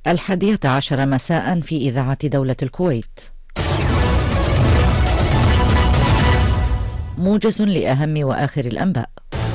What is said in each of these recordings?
11:00 مساء في إذاعة دولة الكويت. موجز لأهم وآخر الأنباء.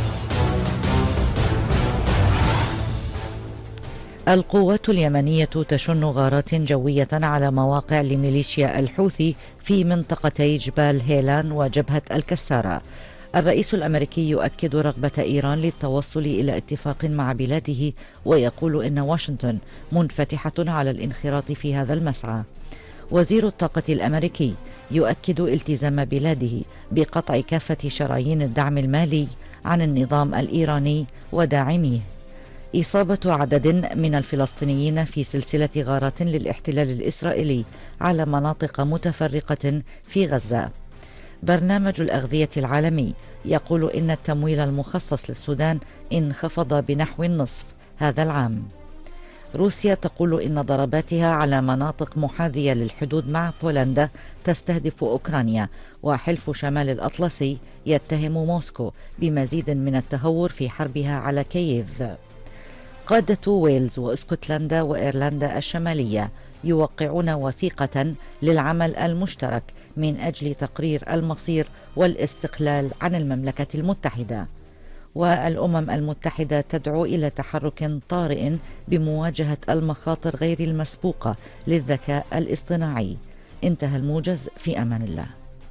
القوات اليمنية تشن غارات جوية على مواقع لميليشيا الحوثي في منطقتي جبال هيلان وجبهة الكسارة. الرئيس الأمريكي يؤكد رغبة إيران للتوصل إلى اتفاق مع بلاده، ويقول إن واشنطن منفتحة على الانخراط في هذا المسعى. وزير الطاقة الأمريكي يؤكد التزام بلاده بقطع كافة شرايين الدعم المالي عن النظام الإيراني وداعميه. إصابة عدد من الفلسطينيين في سلسلة غارات للاحتلال الإسرائيلي على مناطق متفرقة في غزة. برنامج الأغذية العالمي يقول إن التمويل المخصص للسودان انخفض بنحو النصف هذا العام. روسيا تقول إن ضرباتها على مناطق محاذية للحدود مع بولندا تستهدف أوكرانيا، وحلف شمال الأطلسي يتهم موسكو بمزيد من التهور في حربها على كييف. قادة ويلز واسكتلندا وإيرلندا الشمالية يوقعون وثيقة للعمل المشترك من أجل تقرير المصير والاستقلال عن المملكة المتحدة. والأمم المتحدة تدعو إلى تحرك طارئ بمواجهة المخاطر غير المسبوقة للذكاء الاصطناعي. انتهى الموجز، في أمان الله.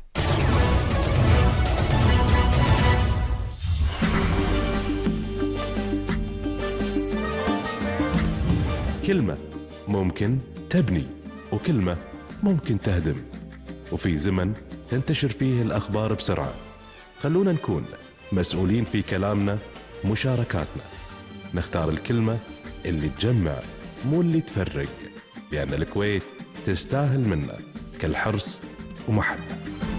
كلمة ممكن تبني، وكلمة ممكن تهدم، وفي زمن تنتشر فيه الأخبار بسرعة. خلونا نكون مسؤولين في كلامنا، مشاركاتنا، نختار الكلمة اللي تجمع مو اللي تفرق، لأن الكويت تستاهل منا كالحرص ومحبة.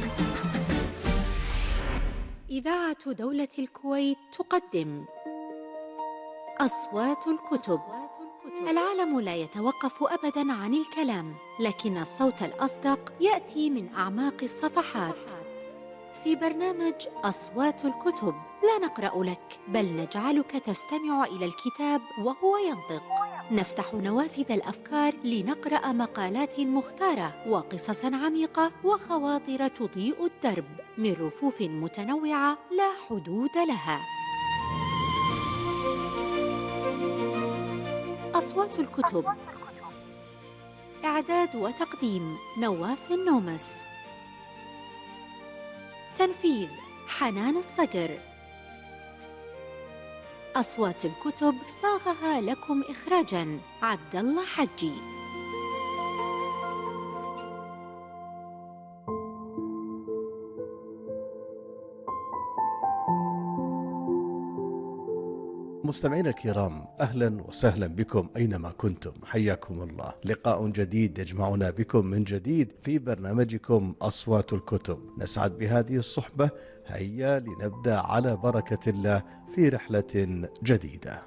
إذاعة دولة الكويت تقدم أصوات الكتب. العالم لا يتوقف أبداً عن الكلام، لكن الصوت الأصدق يأتي من أعماق الصفحات. في برنامج أصوات الكتب لا نقرأ لك، بل نجعلك تستمع إلى الكتاب وهو ينطق. نفتح نوافذ الأفكار لنقرأ مقالات مختارة وقصصاً عميقة وخواطر تضيء الدرب من رفوف متنوعة لا حدود لها. أصوات الكتب، إعداد وتقديم نواف النومس، تنفيذ حنان الصقر. أصوات الكتب صاغها لكم إخراجاً عبد الله حجي. مستمعينا الكرام، أهلا وسهلا بكم أينما كنتم، حياكم الله. لقاء جديد يجمعنا بكم من جديد في برنامجكم أصوات الكتب. نسعد بهذه الصحبة. هيا لنبدأ على بركة الله في رحلة جديدة.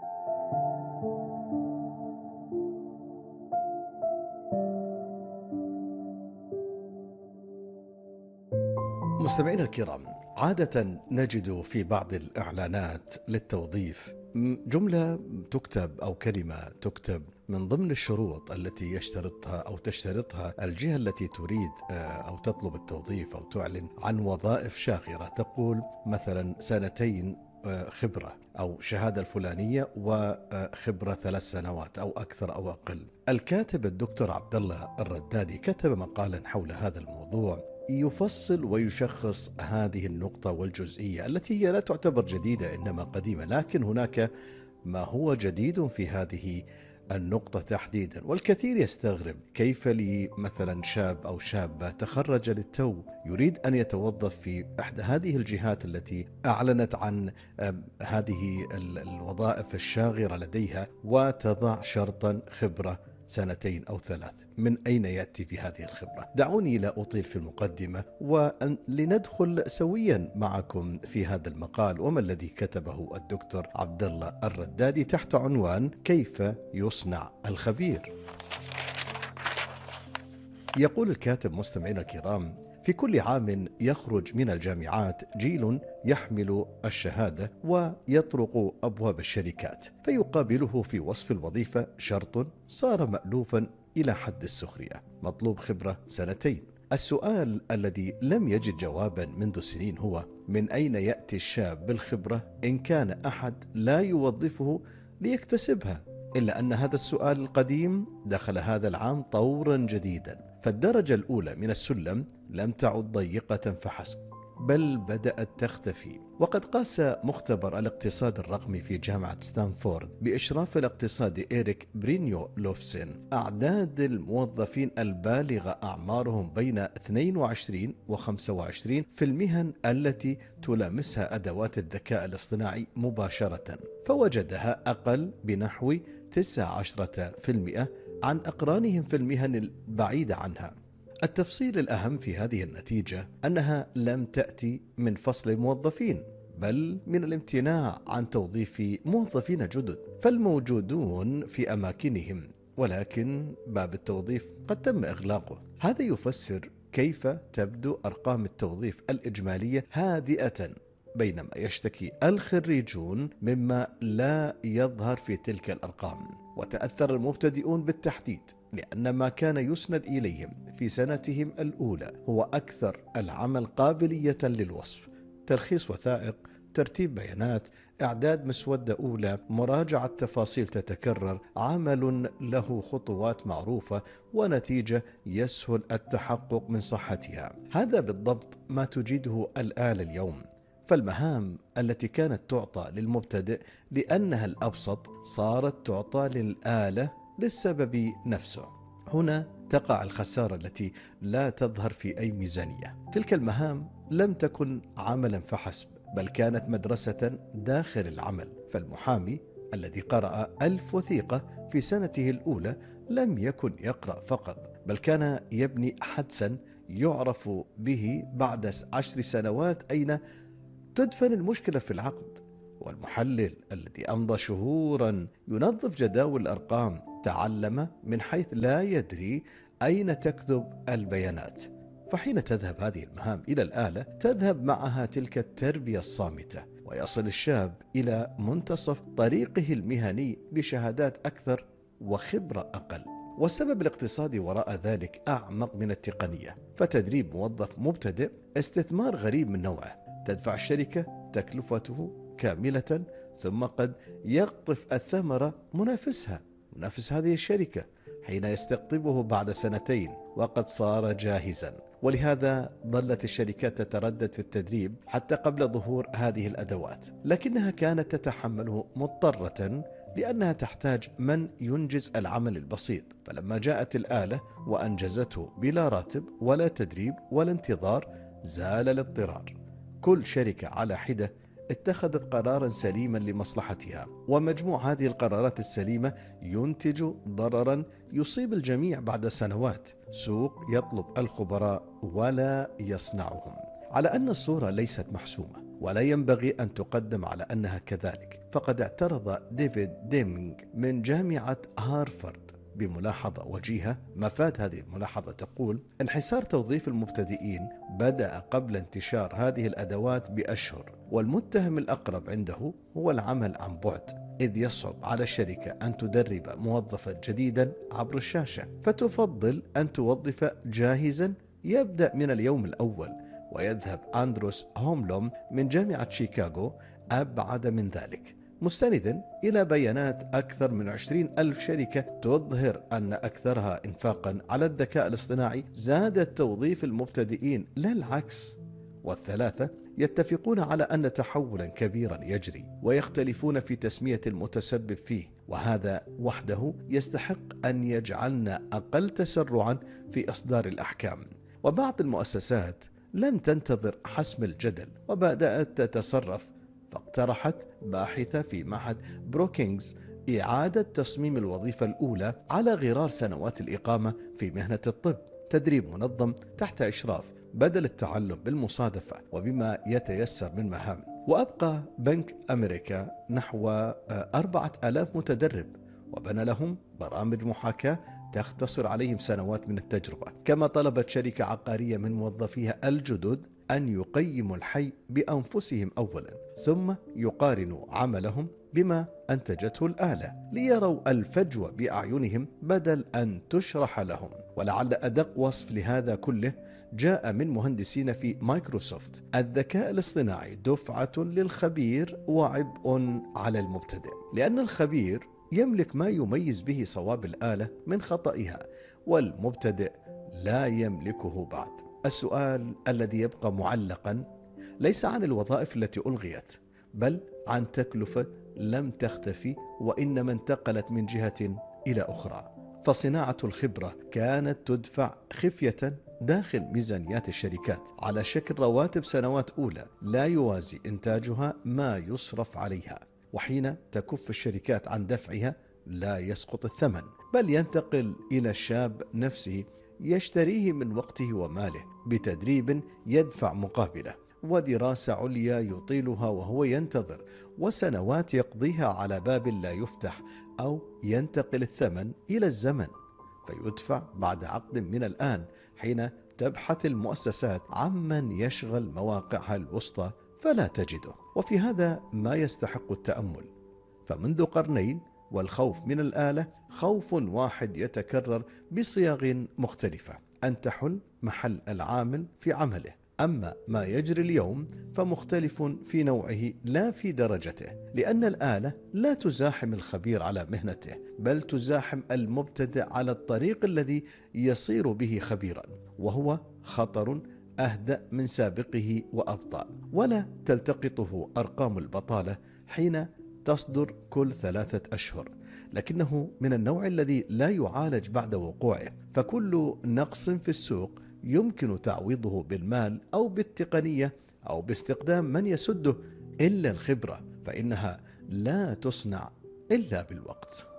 مستمعينا الكرام، عادة نجد في بعض الإعلانات للتوظيف جملة تكتب أو كلمة تكتب من ضمن الشروط التي يشترطها أو تشترطها الجهة التي تريد أو تطلب التوظيف أو تعلن عن وظائف شاغرة. تقول مثلا 2 خبرة، أو شهادة الفلانية وخبرة 3 سنوات أو أكثر أو أقل. الكاتب الدكتور عبد الله الردادي كتب مقالا حول هذا الموضوع يفصل ويشخص هذه النقطة والجزئية التي هي لا تعتبر جديدة إنما قديمة، لكن هناك ما هو جديد في هذه النقطة تحديدا. والكثير يستغرب كيف لي مثلا شاب أو شابة تخرج للتو يريد أن يتوظف في إحدى هذه الجهات التي أعلنت عن هذه الوظائف الشاغرة لديها، وتضع شرطا خبرة 2 أو 3. من أين يأتي بهذه الخبرة؟ دعوني لا أطيل في المقدمة ولندخل سويا معكم في هذا المقال وما الذي كتبه الدكتور عبد الله الردادي تحت عنوان كيف يصنع الخبير. يقول الكاتب مستمعينا الكرام: في كل عام يخرج من الجامعات جيل يحمل الشهادة ويطرق أبواب الشركات، فيقابله في وصف الوظيفة شرط صار مألوفا إلى حد السخرية: مطلوب خبرة 2 سنين. السؤال الذي لم يجد جوابا منذ سنين هو: من أين يأتي الشاب بالخبرة إن كان أحد لا يوظفه ليكتسبها؟ إلا أن هذا السؤال القديم دخل هذا العام طورا جديدا، فالدرجة الأولى من السلم لم تعد ضيقة فحسب، بل بدأت تختفي. وقد قاس مختبر الاقتصاد الرقمي في جامعة ستانفورد بإشراف الاقتصادي إيريك برينيو لوفسن أعداد الموظفين البالغة أعمارهم بين 22 و 25 في المهن التي تلامسها أدوات الذكاء الاصطناعي مباشرة، فوجدها أقل بنحو 19% عن أقرانهم في المهن البعيدة عنها. التفصيل الأهم في هذه النتيجة أنها لم تأتي من فصل الموظفين، بل من الامتناع عن توظيف موظفين جدد، فالموجودون في أماكنهم، ولكن باب التوظيف قد تم إغلاقه. هذا يفسر كيف تبدو أرقام التوظيف الإجمالية هادئة، بينما يشتكي الخريجون مما لا يظهر في تلك الأرقام. وتأثر المبتدئون بالتحديد، لأن ما كان يسند إليهم في سنتهم الأولى هو أكثر العمل قابلية للوصف: تلخيص وثائق، ترتيب بيانات، إعداد مسودة أولى، مراجعة تفاصيل تتكرر، عمل له خطوات معروفة ونتيجة يسهل التحقق من صحتها. هذا بالضبط ما تجده الآلة اليوم. فالمهام التي كانت تعطى للمبتدئ لأنها الأبسط صارت تعطى للآلة للسبب نفسه. هنا تقع الخسارة التي لا تظهر في أي ميزانية. تلك المهام لم تكن عملا فحسب، بل كانت مدرسة داخل العمل. فالمحامي الذي قرأ 1000 وثيقة في سنته الأولى لم يكن يقرأ فقط، بل كان يبني حدسا يعرف به بعد 10 سنوات أين تدفن المشكلة في العقد. والمحلل الذي أمضى شهورا ينظف جداول الأرقام تعلم من حيث لا يدري أين تكذب البيانات. فحين تذهب هذه المهام إلى الآلة تذهب معها تلك التربية الصامتة، ويصل الشاب إلى منتصف طريقه المهني بشهادات أكثر وخبرة أقل. والسبب الاقتصادي وراء ذلك أعمق من التقنية، فتدريب موظف مبتدئ استثمار غريب من نوعه. تدفع الشركة تكلفته كاملة، ثم قد يقطف الثمرة منافس هذه الشركة حين يستقطبه بعد 2 سنين وقد صار جاهزا. ولهذا ظلت الشركات تتردد في التدريب حتى قبل ظهور هذه الأدوات، لكنها كانت تتحمله مضطرة لأنها تحتاج من ينجز العمل البسيط. فلما جاءت الآلة وأنجزته بلا راتب ولا تدريب ولا انتظار زال الاضطرار. كل شركة على حدة اتخذت قرارا سليما لمصلحتها، ومجموع هذه القرارات السليمة ينتج ضررا يصيب الجميع بعد سنوات. سوق يطلب الخبراء ولا يصنعهم. على أن الصورة ليست محسومة، ولا ينبغي أن تقدم على أنها كذلك، فقد اعترض ديفيد ديمينغ من جامعة هارفارد بملاحظة وجيهة. مفاد هذه الملاحظة تقول: انحسار توظيف المبتدئين بدأ قبل انتشار هذه الأدوات بأشهر، والمتهم الأقرب عنده هو العمل عن بعد، إذ يصعب على الشركة أن تدرب موظفا جديدا عبر الشاشة، فتفضل أن توظف جاهزا يبدأ من اليوم الأول. ويذهب أندروس هوملوم من جامعة شيكاغو أبعد من ذلك، مستندا إلى بيانات أكثر من 20,000 شركة تظهر أن أكثرها إنفاقا على الذكاء الاصطناعي زادت توظيف المبتدئين لا العكس. والثلاثة يتفقون على أن تحولا كبيرا يجري، ويختلفون في تسمية المتسبب فيه، وهذا وحده يستحق أن يجعلنا أقل تسرعا في إصدار الأحكام. وبعض المؤسسات لم تنتظر حسم الجدل وبدأت تتصرف، فاقترحت باحثة في معهد بروكينغز إعادة تصميم الوظيفة الأولى على غرار سنوات الإقامة في مهنة الطب. تدريب منظم تحت إشراف بدل التعلم بالمصادفة وبما يتيسر من مهام. وأبقى بنك أمريكا نحو 4,000 متدرب، وبنى لهم برامج محاكاة تختصر عليهم سنوات من التجربة. كما طلبت شركة عقارية من موظفيها الجدد أن يقيموا الحي بأنفسهم أولا، ثم يقارنوا عملهم بما أنتجته الآلة ليروا الفجوة بأعينهم بدل أن تشرح لهم. ولعل أدق وصف لهذا كله جاء من مهندسين في مايكروسوفت: الذكاء الاصطناعي دفعة للخبير وعبء على المبتدئ، لأن الخبير يملك ما يميز به صواب الآلة من خطئها، والمبتدئ لا يملكه بعد. السؤال الذي يبقى معلقا ليس عن الوظائف التي ألغيت، بل عن تكلفة لم تختفي وإنما انتقلت من جهة إلى أخرى. فصناعة الخبرة كانت تدفع خفية داخل ميزانيات الشركات على شكل رواتب سنوات أولى لا يوازي إنتاجها ما يصرف عليها، وحين تكف الشركات عن دفعها لا يسقط الثمن، بل ينتقل إلى الشاب نفسه يشتريه من وقته وماله بتدريب يدفع مقابله، ودراسة عليا يطيلها وهو ينتظر، وسنوات يقضيها على باب لا يفتح، أو ينتقل الثمن إلى الزمن فيدفع بعد عقد من الآن، حين تبحث المؤسسات عمن يشغل مواقعها الوسطى فلا تجده. وفي هذا ما يستحق التأمل، فمنذ قرنين والخوف من الآلة خوف واحد يتكرر بصيغ مختلفة، أن تحل محل العامل في عمله. أما ما يجري اليوم فمختلف في نوعه لا في درجته، لأن الآلة لا تزاحم الخبير على مهنته، بل تزاحم المبتدئ على الطريق الذي يصير به خبيرا، وهو خطر أهدأ من سابقه وأبطأ، ولا تلتقطه أرقام البطالة حين تصدر كل 3 أشهر، لكنه من النوع الذي لا يعالج بعد وقوعه. فكل نقص في السوق يمكن تعويضه بالمال أو بالتقنية أو باستخدام من يسده، إلا الخبرة فإنها لا تصنع إلا بالوقت.